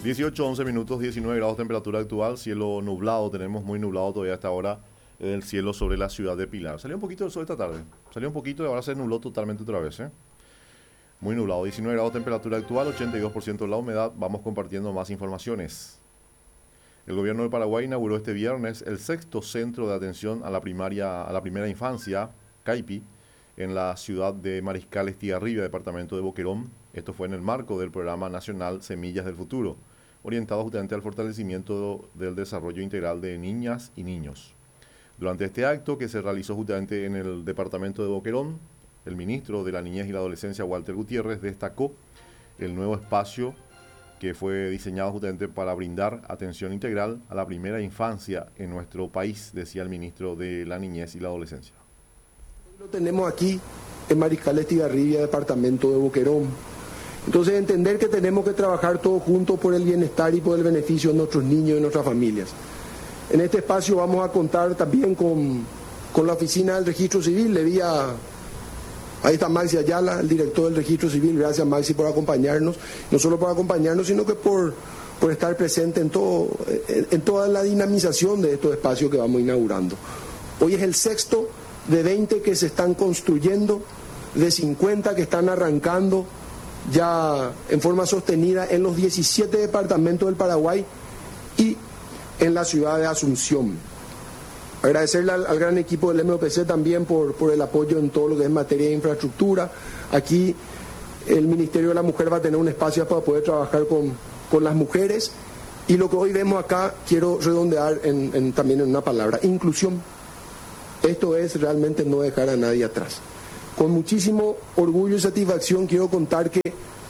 18, 11 minutos, 19 grados temperatura actual, cielo nublado, tenemos muy nublado todavía hasta ahora el cielo sobre la ciudad de Pilar. Salió un poquito el sol esta tarde, salió un poquito y ahora se nubló totalmente otra vez, ¿eh? Muy nublado, 19 grados temperatura actual, 82% la humedad. Vamos compartiendo más informaciones. El gobierno de Paraguay inauguró este viernes el 6º centro de atención a la primera infancia, CAIPI, en la ciudad de Mariscal Estigarribia, departamento de Boquerón. Esto fue en el marco del programa nacional Semillas del Futuro, orientado justamente al fortalecimiento del desarrollo integral de niñas y niños. Durante este acto, que se realizó justamente en el departamento de Boquerón, el ministro de la Niñez y la Adolescencia, Walter Gutiérrez, destacó el nuevo espacio que fue diseñado justamente para brindar atención integral a la primera infancia en nuestro país, decía el ministro de la Niñez y la Adolescencia. Lo tenemos aquí en Mariscal Estigarribia, departamento de Boquerón. Entonces, entender que tenemos que trabajar todos juntos por el bienestar y por el beneficio de nuestros niños y nuestras familias. En este espacio vamos a contar también con la oficina del Registro Civil. Ahí está Maxi Ayala, el director del Registro Civil. Gracias, Maxi, por acompañarnos. No solo por acompañarnos, sino que por estar presente en toda la dinamización de estos espacios que vamos inaugurando. Hoy es el 6º de 20 que se están construyendo, de 50 que están arrancando ya en forma sostenida en los 17 departamentos del Paraguay y en la ciudad de Asunción. Agradecerle al gran equipo del MOPC también por el apoyo en todo lo que es materia de infraestructura. Aquí el Ministerio de la Mujer va a tener un espacio para poder trabajar con las mujeres. Y lo que hoy vemos acá, quiero redondear también en una palabra: inclusión. Esto es realmente no dejar a nadie atrás. Con muchísimo orgullo y satisfacción quiero contar que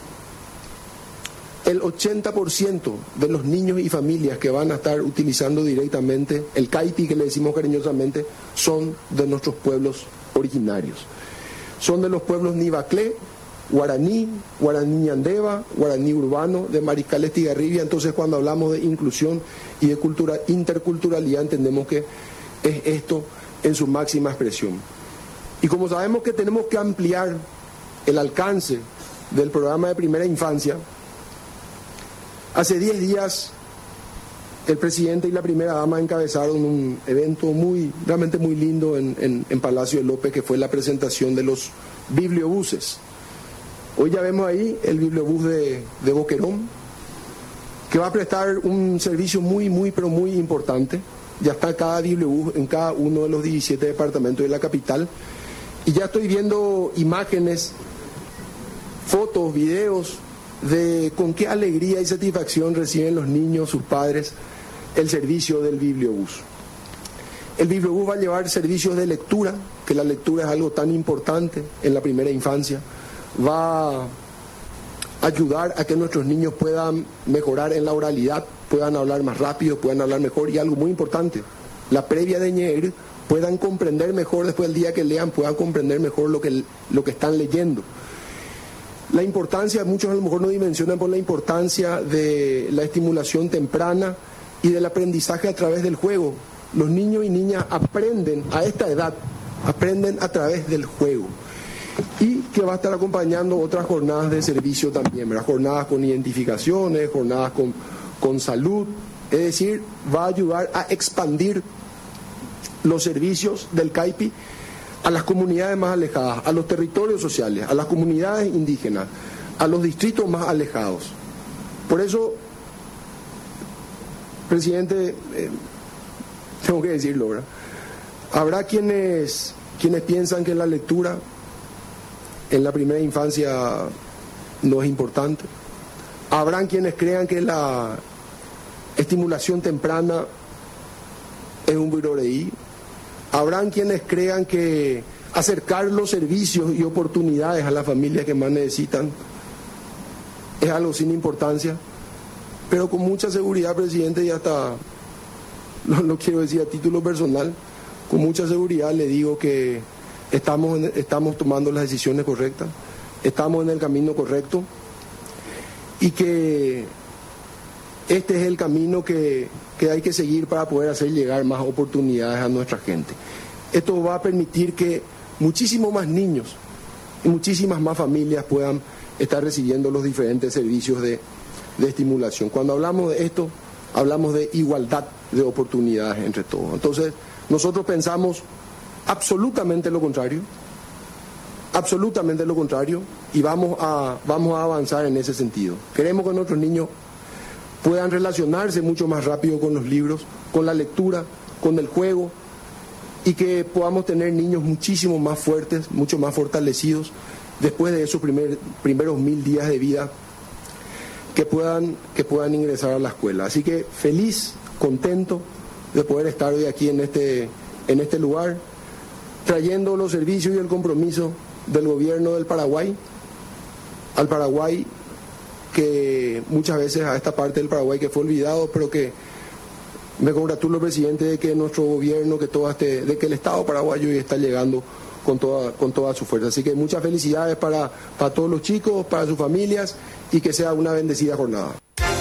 el 80% de los niños y familias que van a estar utilizando directamente el CAIPI, que le decimos cariñosamente, son de nuestros pueblos originarios. Son de los pueblos Nivaclé, Guaraní, Guaraní Ñandeva, Guaraní Urbano, de Mariscal Estigarribia. Entonces, cuando hablamos de inclusión y de interculturalidad, entendemos que es esto en su máxima expresión. Y como sabemos que tenemos que ampliar el alcance del programa de primera infancia, hace 10 días el presidente y la primera dama encabezaron un evento realmente muy lindo en Palacio de López, que fue la presentación de los bibliobuses. Hoy ya vemos ahí el bibliobús de Boquerón, que va a prestar un servicio pero muy importante. Ya está cada bibliobús en cada uno de los 17 departamentos de la capital. Y ya estoy viendo imágenes, fotos, videos de con qué alegría y satisfacción reciben los niños, sus padres, el servicio del bibliobús. El bibliobús va a llevar servicios de lectura, que la lectura es algo tan importante en la primera infancia. Va a ayudar a que nuestros niños puedan mejorar en la oralidad, puedan hablar más rápido, puedan hablar mejor, y algo muy importante, la previa de ñeer, puedan comprender mejor después del día que lean, puedan comprender mejor lo que están leyendo. La importancia, muchos a lo mejor no dimensionan por la importancia de la estimulación temprana y del aprendizaje a través del juego. Los niños y niñas aprenden a esta edad, aprenden a través del juego. Y que va a estar acompañando otras jornadas de servicio también, ¿verdad? Jornadas con identificaciones, jornadas con salud. Es decir, va a ayudar a expandir los servicios del CAIPI a las comunidades más alejadas, a los territorios sociales, a las comunidades indígenas, a los distritos más alejados. Por eso, presidente, tengo que decirlo, ¿verdad? Habrá quienes piensan que la lectura en la primera infancia no es importante. Habrán quienes crean que la estimulación temprana es un buroreí. Habrán quienes crean que acercar los servicios y oportunidades a las familias que más necesitan es algo sin importancia. Pero con mucha seguridad, presidente, y hasta no quiero decir a título personal, con mucha seguridad le digo que estamos tomando las decisiones correctas, estamos en el camino correcto, y que este es el camino que hay que seguir para poder hacer llegar más oportunidades a nuestra gente. Esto va a permitir que muchísimos más niños y muchísimas más familias puedan estar recibiendo los diferentes servicios de de estimulación. Cuando hablamos de esto, hablamos de igualdad de oportunidades entre todos. Entonces, nosotros pensamos absolutamente lo contrario, y vamos a avanzar en ese sentido. Queremos que nuestros niños puedan relacionarse mucho más rápido con los libros, con la lectura, con el juego, y que podamos tener niños muchísimo más fuertes, mucho más fortalecidos, después de esos primeros 1000 días de vida, que puedan ingresar a la escuela. Así que feliz, contento de poder estar hoy aquí en este lugar, trayendo los servicios y el compromiso del gobierno del Paraguay, al Paraguay que muchas veces, a esta parte del Paraguay que fue olvidado, pero que me congratulo, presidente, de que nuestro gobierno, de que el Estado paraguayo hoy está llegando con toda su fuerza. Así que muchas felicidades para todos los chicos, para sus familias, y que sea una bendecida jornada.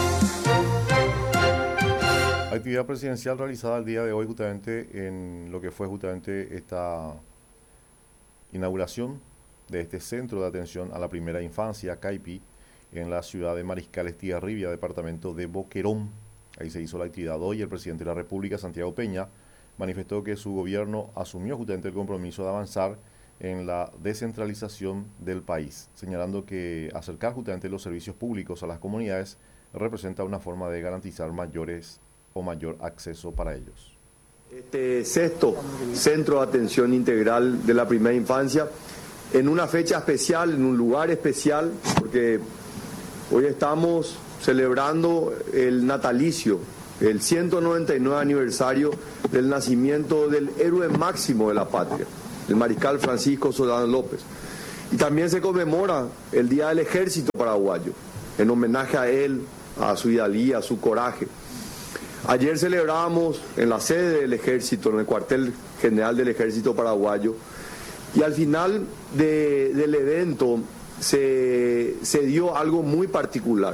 Actividad presidencial realizada el día de hoy justamente en lo que fue justamente esta inauguración de este centro de atención a la primera infancia, CAIPI, en la ciudad de Mariscal Estigarribia, departamento de Boquerón. Ahí se hizo la actividad hoy. El presidente de la República, Santiago Peña, manifestó que su gobierno asumió justamente el compromiso de avanzar en la descentralización del país, señalando que acercar justamente los servicios públicos a las comunidades representa una forma de garantizar mayor acceso para ellos. Este sexto centro de atención integral de la primera infancia, en una fecha especial, en un lugar especial, porque hoy estamos celebrando el natalicio, el 199 aniversario del nacimiento del héroe máximo de la patria, el mariscal Francisco Solano López. Y también se conmemora el Día del Ejército Paraguayo, en homenaje a él, a su hidalguía, a su coraje. Ayer celebrábamos en la sede del Ejército, en el cuartel general del Ejército Paraguayo, y al final del evento se dio algo muy particular.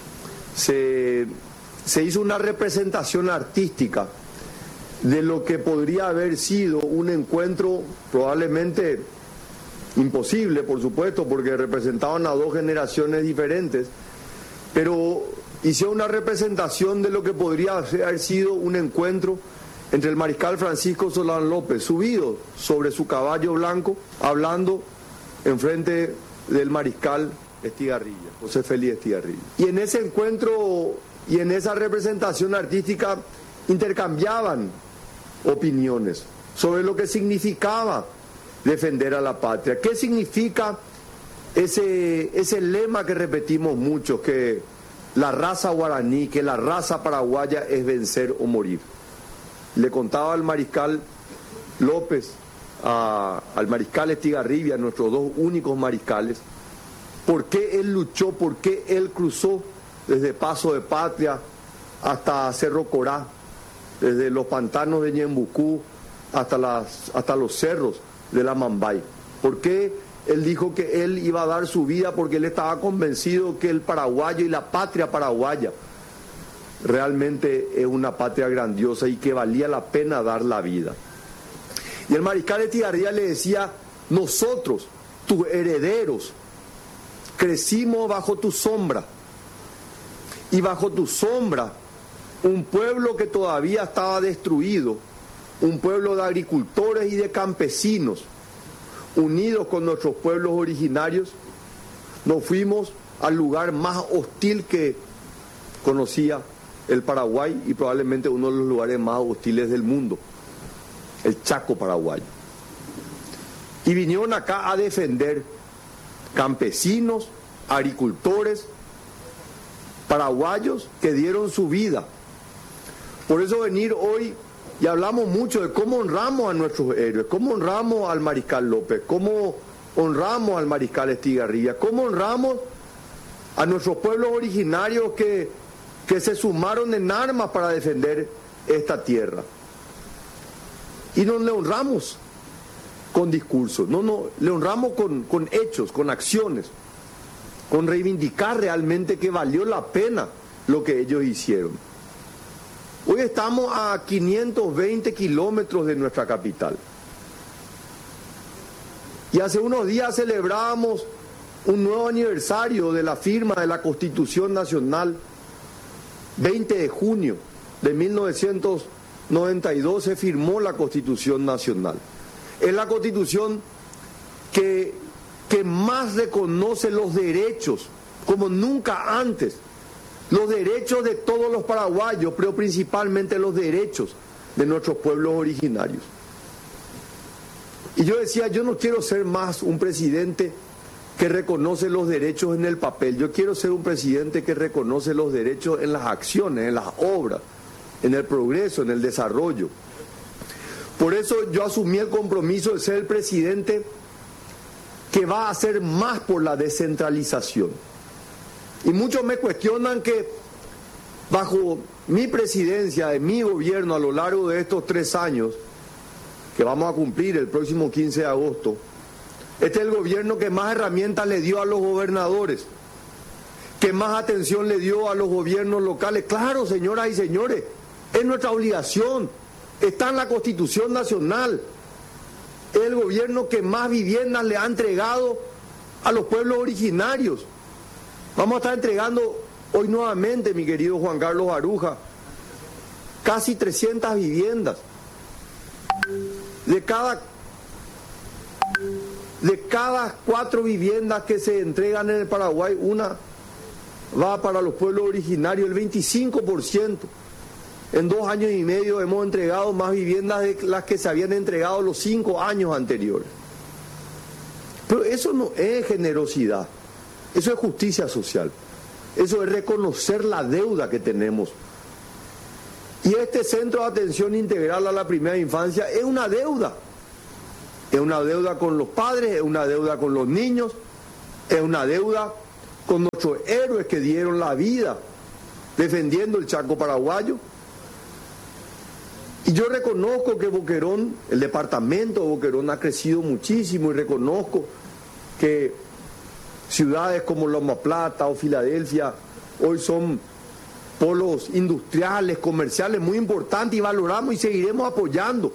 Se hizo una representación artística de lo que podría haber sido un encuentro probablemente imposible, por supuesto, porque representaban a dos generaciones diferentes, pero hizo una representación de lo que podría haber sido un encuentro entre el mariscal Francisco Solano López, subido sobre su caballo blanco, hablando enfrente del mariscal Estigarribia, José Félix Estigarribia. Y en ese encuentro y en esa representación artística intercambiaban opiniones sobre lo que significaba defender a la patria. ¿Qué significa ese lema que repetimos mucho, que la raza guaraní, que la raza paraguaya es vencer o morir? Le contaba al mariscal López, al mariscal Estigarribia, nuestros dos únicos mariscales, por qué él luchó, por qué él cruzó desde Paso de Patria hasta Cerro Corá, desde los pantanos de Ñembucú hasta los cerros de la Mambay. ¿Por qué él dijo que él iba a dar su vida? Porque él estaba convencido que el paraguayo y la patria paraguaya realmente es una patria grandiosa y que valía la pena dar la vida. Y el mariscal Estigarribia le decía: nosotros, tus herederos, crecimos bajo tu sombra, y bajo tu sombra un pueblo que todavía estaba destruido, un pueblo de agricultores y de campesinos, unidos con nuestros pueblos originarios, nos fuimos al lugar más hostil que conocía el Paraguay, y probablemente uno de los lugares más hostiles del mundo, el Chaco paraguayo. Y vinieron acá a defender campesinos, agricultores, paraguayos que dieron su vida. Por eso venir hoy, y hablamos mucho de cómo honramos a nuestros héroes, cómo honramos al mariscal López, cómo honramos al mariscal Estigarribia, cómo honramos a nuestros pueblos originarios que se sumaron en armas para defender esta tierra. Y no le honramos con discursos, no, le honramos con hechos, con acciones, con reivindicar realmente que valió la pena lo que ellos hicieron. Hoy estamos a 520 kilómetros de nuestra capital. Y hace unos días celebrábamos un nuevo aniversario de la firma de la Constitución Nacional. 20 de junio de 1992 se firmó la Constitución Nacional. Es la Constitución que más reconoce los derechos, como nunca antes, los derechos de todos los paraguayos, pero principalmente los derechos de nuestros pueblos originarios. Y yo decía, yo no quiero ser más un presidente que reconoce los derechos en el papel, yo quiero ser un presidente que reconoce los derechos en las acciones, en las obras, en el progreso, en el desarrollo. Por eso yo asumí el compromiso de ser el presidente que va a hacer más por la descentralización. Y muchos me cuestionan que bajo mi presidencia, de mi gobierno a lo largo de estos 3 años, que vamos a cumplir el próximo 15 de agosto, este es el gobierno que más herramientas le dio a los gobernadores, que más atención le dio a los gobiernos locales. Claro, señoras y señores, es nuestra obligación, está en la Constitución Nacional. Es el gobierno que más viviendas le ha entregado a los pueblos originarios. Vamos a estar entregando hoy nuevamente, mi querido Juan Carlos Aruja, casi 300 viviendas. De cada 4 viviendas que se entregan en el Paraguay, una va para los pueblos originarios, el 25%. En 2 años y medio hemos entregado más viviendas de las que se habían entregado los 5 años anteriores. Pero eso no es generosidad, eso es justicia social, eso es reconocer la deuda que tenemos. Y este centro de atención integral a la primera infancia es una deuda. Es una deuda con los padres, es una deuda con los niños, es una deuda con nuestros héroes que dieron la vida defendiendo el Chaco paraguayo. Y yo reconozco que Boquerón, el departamento de Boquerón ha crecido muchísimo, y reconozco que ciudades como Loma Plata o Filadelfia hoy son polos industriales, comerciales muy importantes, y valoramos y seguiremos apoyando.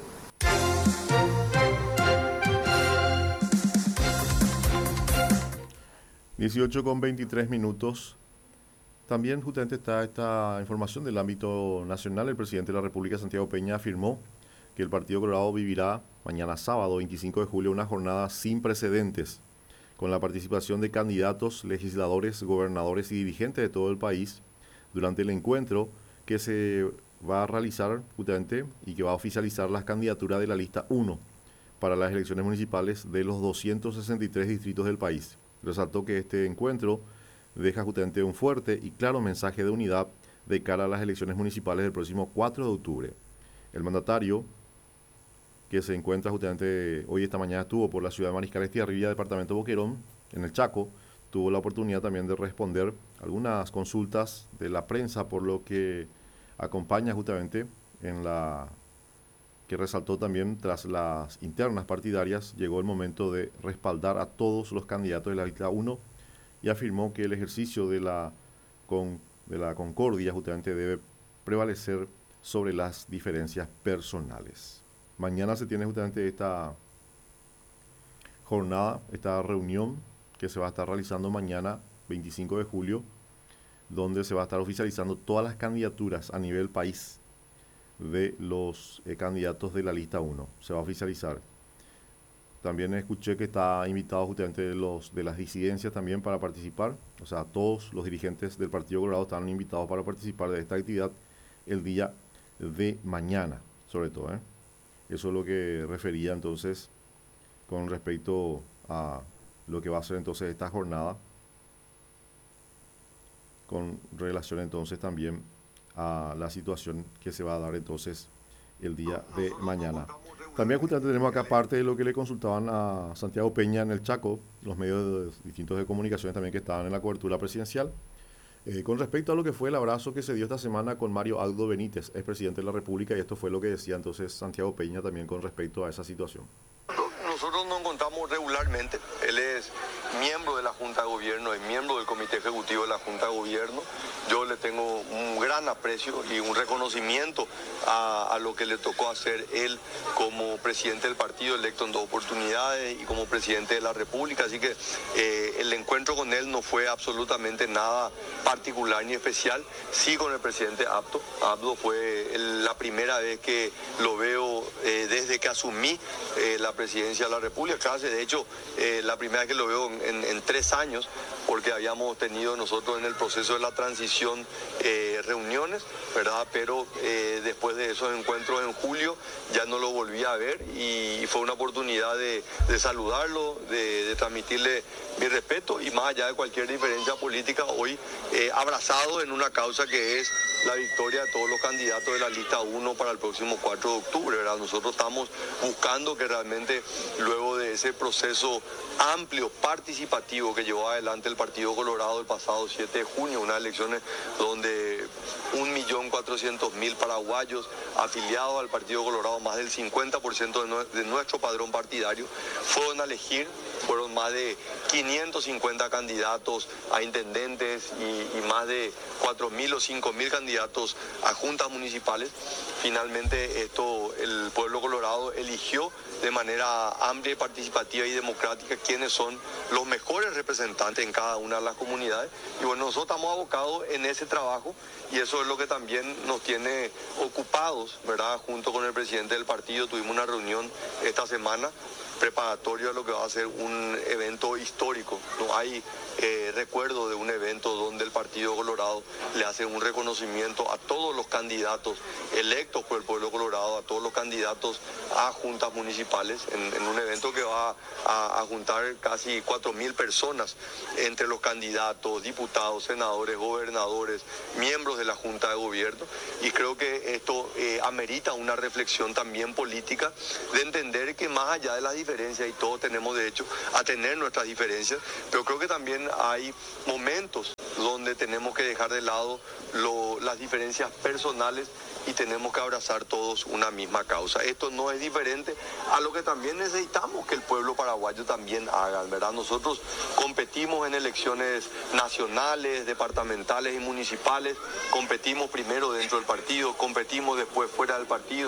(18:23). También justamente está esta información del ámbito nacional. El presidente de la República, Santiago Peña, afirmó que el Partido Colorado vivirá mañana sábado 25 de julio una jornada sin precedentes, con la participación de candidatos, legisladores, gobernadores y dirigentes de todo el país durante el encuentro que se va a realizar justamente y que va a oficializar las candidaturas de la lista 1 para las elecciones municipales de los 263 distritos del país. Resaltó que este encuentro deja justamente un fuerte y claro mensaje de unidad de cara a las elecciones municipales del próximo 4 de octubre. El mandatario, que se encuentra justamente hoy, esta mañana estuvo por la ciudad de Mariscal Estigarribia, departamento de Boquerón, en el Chaco, tuvo la oportunidad también de responder algunas consultas de la prensa, por lo que acompaña justamente en la que resaltó también tras las internas partidarias, llegó el momento de respaldar a todos los candidatos de la lista 1 y afirmó que el ejercicio de la concordia justamente debe prevalecer sobre las diferencias personales. Mañana se tiene justamente esta jornada, esta reunión que se va a estar realizando mañana, 25 de julio, donde se va a estar oficializando todas las candidaturas a nivel país de los candidatos de la lista 1. Se va a oficializar. También escuché que está invitado justamente de las disidencias también para participar. O sea, todos los dirigentes del Partido Colorado están invitados para participar de esta actividad el día de mañana, sobre todo. Eso es lo que refería entonces con respecto a lo que va a ser entonces esta jornada, con relación entonces también a la situación que se va a dar entonces el día de mañana. También justamente tenemos acá parte de lo que le consultaban a Santiago Peña en el Chaco, los medios distintos de comunicaciones también que estaban en la cobertura presidencial, con respecto a lo que fue el abrazo que se dio esta semana con Mario Aldo Benítez, expresidente de la República, y esto fue lo que decía entonces Santiago Peña también con respecto a esa situación. Nosotros nos encontramos regularmente, él es miembro de la Junta de Gobierno, es miembro del Comité Ejecutivo de la Junta de Gobierno. gobierno. Yo le tengo un gran aprecio y un reconocimiento a lo que le tocó hacer él como presidente del partido, electo en 2 oportunidades, y como presidente de la República. Así que el encuentro con él no fue absolutamente nada particular ni especial. Sí, con el presidente Abdo. Abdo fue la primera vez que lo veo desde que asumí la presidencia de la República. Casi, de hecho, la primera vez que lo veo en 3 años, porque habíamos tenido nosotros en el proceso de la transición reuniones, ¿verdad? Pero después de esos encuentros en julio ya no lo volví a ver, y fue una oportunidad de saludarlo, de transmitirle mi respeto, y más allá de cualquier diferencia política, hoy abrazado en una causa que es la victoria de todos los candidatos de la lista 1 para el próximo 4 de octubre, ¿verdad? Nosotros estamos buscando que realmente, luego de ese proceso amplio, participativo que llevó adelante el Partido Colorado el pasado 7 de junio, unas elecciones donde 1.400.000 paraguayos afiliados al Partido Colorado, más del 50% de nuestro padrón partidario, fueron a elegir. Fueron más de 550 candidatos a intendentes y más de 4.000 o 5.000 candidatos a juntas municipales. Finalmente el pueblo colorado eligió de manera amplia y participativa y democrática quiénes son los mejores representantes en cada una de las comunidades. Y bueno, nosotros estamos abocados en ese trabajo, y eso es lo que también nos tiene ocupados, ¿verdad? Junto con el presidente del partido tuvimos una reunión esta semana preparatorio a lo que va a ser un evento histórico. No hay recuerdo de un evento donde el Partido Colorado le hace un reconocimiento a todos los candidatos electos por el pueblo colorado, a todos los candidatos a juntas municipales, en un evento que va a juntar casi 4.000 personas entre los candidatos, diputados, senadores, gobernadores, miembros de la Junta de Gobierno. Y creo que esto amerita una reflexión también política, de entender que más allá de las diferencias, y todos tenemos derecho a tener nuestras diferencias, pero creo que también hay momentos donde tenemos que dejar de lado las diferencias personales y tenemos que abrazar todos una misma causa. Esto no es diferente a lo que también necesitamos que el pueblo paraguayo también haga, ¿verdad? Nosotros competimos en elecciones nacionales, departamentales y municipales, competimos primero dentro del partido, competimos después fuera del partido.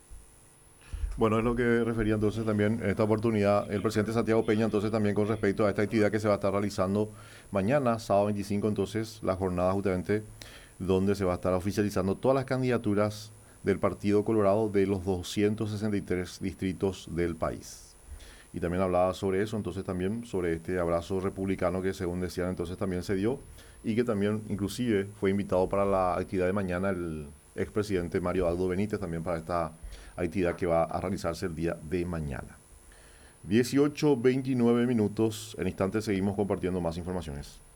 Bueno, es lo que refería entonces también en esta oportunidad el presidente Santiago Peña, entonces también con respecto a esta actividad que se va a estar realizando mañana, sábado 25, entonces la jornada justamente donde se va a estar oficializando todas las candidaturas del Partido Colorado de los 263 distritos del país. Y también hablaba sobre eso, entonces también sobre este abrazo republicano que, según decían, entonces también se dio, y que también inclusive fue invitado para la actividad de mañana el expresidente Mario Aldo Benítez, también para esta actividad que va a realizarse el día de mañana. 18:29 minutos, en instantes seguimos compartiendo más informaciones.